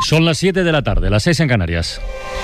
Son las 7 de la tarde, las 6 en Canarias.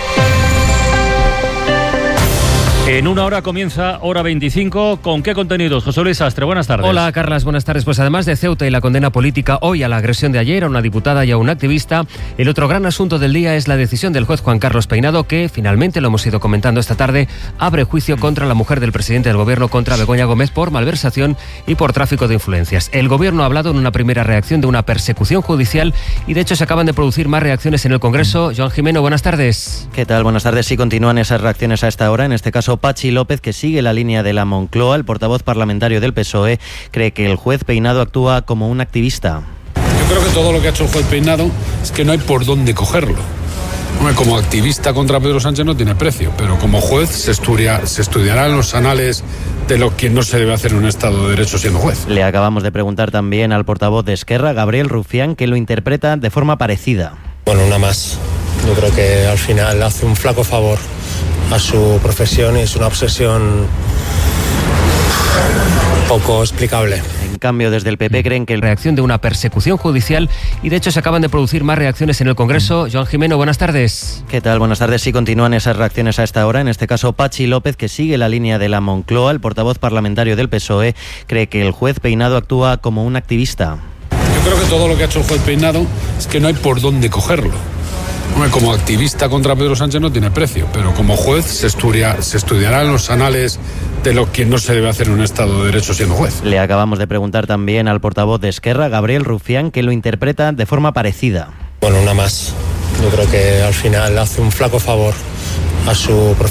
En una hora comienza Hora 25. ¿Con qué contenidos? José Luis Astre, buenas tardes. Hola, Carlas, buenas tardes. Pues además de Ceuta y la condena política hoy a la agresión de ayer a una diputada y a un activista, el otro gran asunto del día es la decisión del juez Juan Carlos Peinado, que finalmente, lo hemos ido comentando esta tarde, abre juicio contra la mujer del presidente del gobierno, contra Begoña Gómez, por malversación y por tráfico de influencias. El gobierno ha hablado en una primera reacción de una persecución judicial y de hecho se acaban de producir más reacciones en el Congreso. Joan Jimeno, buenas tardes. ¿Qué tal? Buenas tardes. Sí, continúan esas reacciones a esta hora. En este caso, Patxi López, que sigue la línea de la Moncloa. El portavoz parlamentario del PSOE cree que el juez Peinado actúa como un activista. Yo creo que todo lo que ha hecho el juez Peinado es que no hay por dónde cogerlo. Como activista contra Pedro Sánchez no tiene precio, pero como juez se estudiará en los anales de lo que no se debe hacer en un Estado de Derecho siendo juez. Le acabamos de preguntar también al portavoz de Esquerra, Gabriel Rufián, que lo interpreta de forma parecida. Bueno, una más. Yo creo que al final hace un flaco favor a su profesión y es una obsesión poco explicable. En cambio, desde el PP creen que... Reacción de una persecución judicial y de hecho se acaban de producir más reacciones en el Congreso. Joan Jimeno, buenas tardes. ¿Qué tal? Buenas tardes. Sí, continúan esas reacciones a esta hora. En este caso, Patxi López, que sigue la línea de la Moncloa. El portavoz parlamentario del PSOE cree que el juez Peinado actúa como un activista. Yo creo que todo lo que ha hecho el juez Peinado es que no hay por dónde cogerlo. Como activista contra Pedro Sánchez no tiene precio, pero como juez se estudiará en los anales de lo que no se debe hacer en un Estado de Derecho siendo juez. Le acabamos de preguntar también al portavoz de Esquerra, Gabriel Rufián, que lo interpreta de forma parecida. Bueno, una más. Yo creo que al final hace un flaco favor a su profesión.